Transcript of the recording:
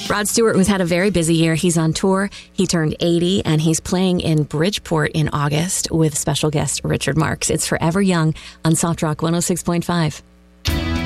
Rod Stewart has had a very busy year. He's on tour. He turned 80, and he's playing in Bridgeport in August with special guest Richard Marx. It's Forever Young on Soft Rock 106.5.